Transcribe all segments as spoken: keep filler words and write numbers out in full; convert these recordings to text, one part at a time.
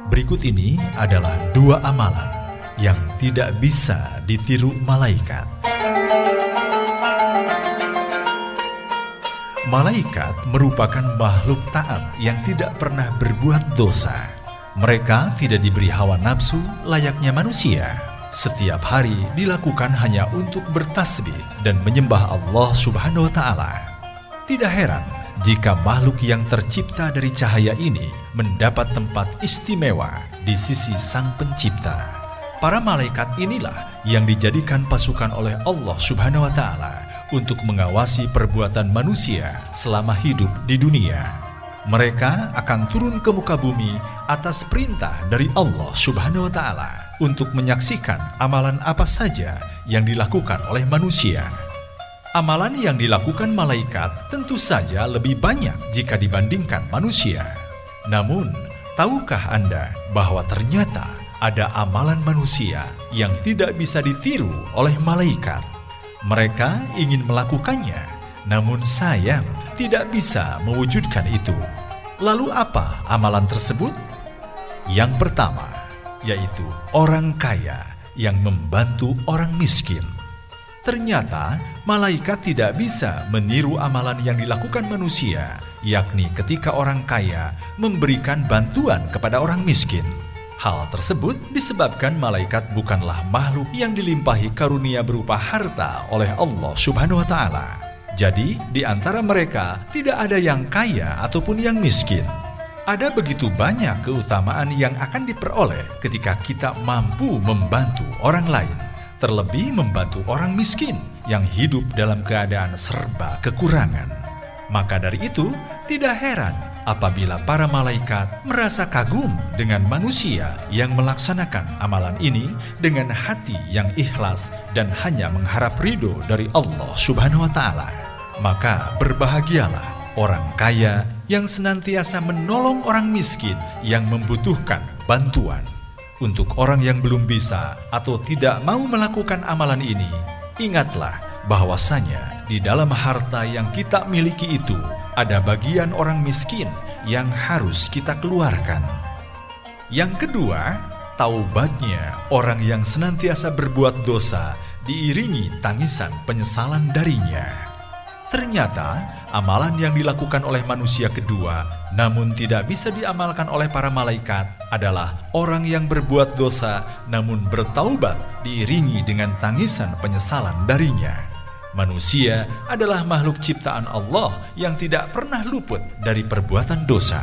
Berikut ini adalah dua amalan yang tidak bisa ditiru malaikat. Malaikat merupakan makhluk taat yang tidak pernah berbuat dosa. Mereka tidak diberi hawa nafsu layaknya manusia. Setiap hari dilakukan hanya untuk bertasbih dan menyembah Allah Subhanahu wa Ta'ala. Tidak heran jika makhluk yang tercipta dari cahaya ini mendapat tempat istimewa di sisi Sang Pencipta. Para malaikat inilah yang dijadikan pasukan oleh Allah Subhanahu wa Ta'ala untuk mengawasi perbuatan manusia selama hidup di dunia. Mereka akan turun ke muka bumi atas perintah dari Allah Subhanahu wa Ta'ala untuk menyaksikan amalan apa saja yang dilakukan oleh manusia. Amalan yang dilakukan malaikat tentu saja lebih banyak jika dibandingkan manusia. Namun, tahukah Anda bahwa ternyata ada amalan manusia yang tidak bisa ditiru oleh malaikat? Mereka ingin melakukannya, namun sayang tidak bisa mewujudkan itu. Lalu apa amalan tersebut? Yang pertama, yaitu orang kaya yang membantu orang miskin. Ternyata malaikat tidak bisa meniru amalan yang dilakukan manusia, yakni ketika orang kaya memberikan bantuan kepada orang miskin. Hal tersebut disebabkan malaikat bukanlah makhluk yang dilimpahi karunia berupa harta oleh Allah Subhanahu wa Ta'ala. Jadi, di antara mereka tidak ada yang kaya ataupun yang miskin. Ada begitu banyak keutamaan yang akan diperoleh ketika kita mampu membantu orang lain. Terlebih membantu orang miskin yang hidup dalam keadaan serba kekurangan. Maka dari itu, tidak heran apabila para malaikat merasa kagum dengan manusia yang melaksanakan amalan ini dengan hati yang ikhlas dan hanya mengharap ridho dari Allah Subhanahu wa Ta'ala. Maka berbahagialah orang kaya yang senantiasa menolong orang miskin yang membutuhkan bantuan. Untuk orang yang belum bisa atau tidak mau melakukan amalan ini, ingatlah bahwasanya di dalam harta yang kita miliki itu ada bagian orang miskin yang harus kita keluarkan. Yang kedua, taubatnya orang yang senantiasa berbuat dosa diiringi tangisan penyesalan darinya. Ternyata amalan yang dilakukan oleh manusia kedua namun tidak bisa diamalkan oleh para malaikat adalah orang yang berbuat dosa namun bertaubat diiringi dengan tangisan penyesalan darinya. Manusia adalah makhluk ciptaan Allah yang tidak pernah luput dari perbuatan dosa.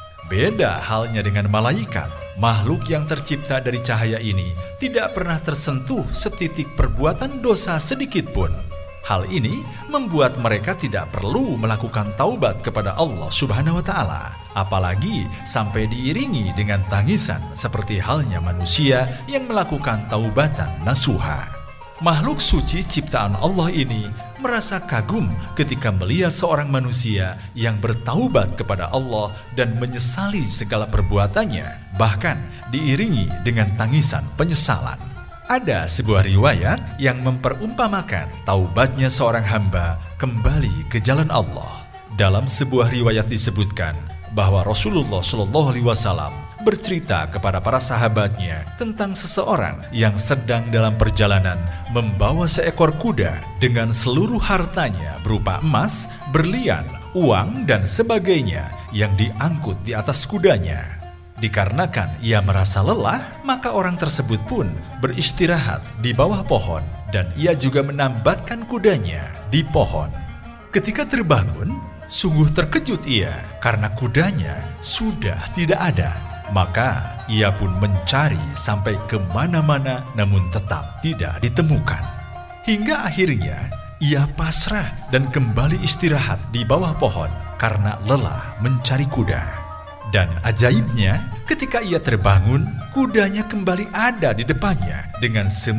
Beda halnya dengan malaikat, makhluk yang tercipta dari cahaya ini tidak pernah tersentuh setitik perbuatan dosa sedikit pun. Hal ini membuat mereka tidak perlu melakukan taubat kepada Allah Subhanahu wa Ta'ala, apalagi sampai diiringi dengan tangisan seperti halnya manusia yang melakukan taubatan nasuha. Makhluk suci ciptaan Allah ini merasa kagum ketika melihat seorang manusia yang bertaubat kepada Allah dan menyesali segala perbuatannya, bahkan diiringi dengan tangisan penyesalan. Ada sebuah riwayat yang memperumpamakan taubatnya seorang hamba kembali ke jalan Allah. Dalam sebuah riwayat disebutkan bahwa Rasulullah Shallallahu Alaihi Wasallam bercerita kepada para sahabatnya tentang seseorang yang sedang dalam perjalanan membawa seekor kuda dengan seluruh hartanya berupa emas, berlian, uang, dan sebagainya yang diangkut di atas kudanya. Dikarenakan ia merasa lelah, maka orang tersebut pun beristirahat di bawah pohon dan ia juga menambatkan kudanya di pohon. Ketika terbangun, sungguh terkejut ia karena kudanya sudah tidak ada. Maka ia pun mencari sampai kemana-mana namun tetap tidak ditemukan. Hingga akhirnya ia pasrah dan kembali istirahat di bawah pohon karena lelah mencari kuda. Dan ajaibnya, ketika ia terbangun, kudanya kembali ada di depannya dengan semua